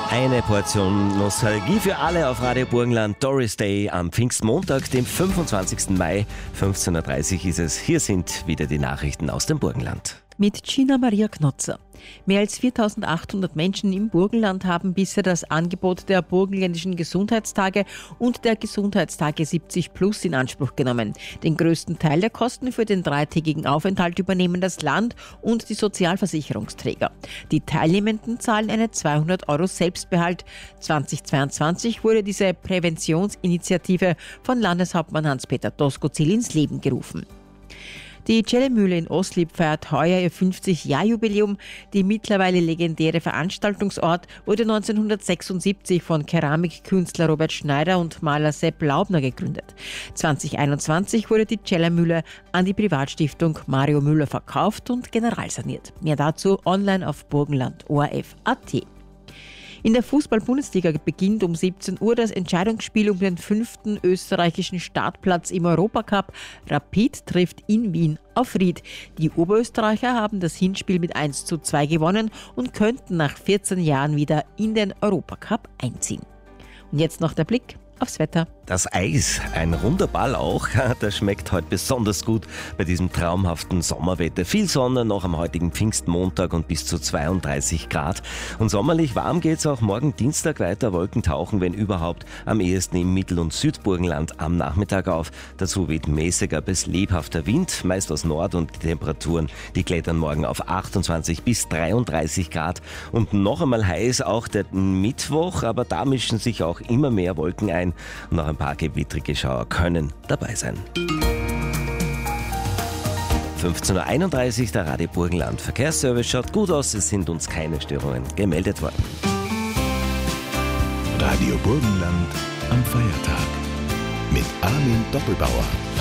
Eine Portion Nostalgie für alle auf Radio Burgenland. Doris Day am Pfingstmontag, dem 25. Mai, 15.30 Uhr ist es. Hier sind wieder die Nachrichten aus dem Burgenland. Mit Gina Maria Knotzer. Mehr als 4.800 Menschen im Burgenland haben bisher das Angebot der burgenländischen Gesundheitstage und der Gesundheitstage 70 Plus in Anspruch genommen. Den größten Teil der Kosten für den dreitägigen Aufenthalt übernehmen das Land und die Sozialversicherungsträger. Die Teilnehmenden zahlen eine 200 € Selbstbehalt. 2022 wurde diese Präventionsinitiative von Landeshauptmann Hans-Peter Doskozil ins Leben gerufen. Die Cellemühle in Oslieb feiert heuer ihr 50-Jahr-Jubiläum. Die mittlerweile legendäre Veranstaltungsort wurde 1976 von Keramikkünstler Robert Schneider und Maler Sepp Laubner gegründet. 2021 wurde die Cellemühle an die Privatstiftung Mario Müller verkauft und generalsaniert. Mehr dazu online auf burgenland.orf.at. In der Fußball-Bundesliga beginnt um 17 Uhr das Entscheidungsspiel um den 5. österreichischen Startplatz im Europacup. Rapid trifft in Wien auf Ried. Die Oberösterreicher haben das Hinspiel mit 1:2 gewonnen und könnten nach 14 Jahren wieder in den Europacup einziehen. Und jetzt noch der Blick aufs Wetter. Das Eis, ein runder Ball auch, das schmeckt heute besonders gut bei diesem traumhaften Sommerwetter. Viel Sonne noch am heutigen Pfingstmontag und bis zu 32 Grad. Und sommerlich warm geht's auch morgen Dienstag weiter. Wolken tauchen, wenn überhaupt, am ehesten im Mittel- und Südburgenland am Nachmittag auf. Dazu weht mäßiger bis lebhafter Wind, meist aus Nord, und die Temperaturen, die klettern morgen auf 28 bis 33 Grad. Und noch einmal heiß auch der Mittwoch, aber da mischen sich auch immer mehr Wolken ein. Noch ein paar gewittrige Schauer können dabei sein. 15.31 Uhr, der Radio Burgenland Verkehrsservice schaut gut aus, es sind uns keine Störungen gemeldet worden. Radio Burgenland am Feiertag mit Armin Doppelbauer.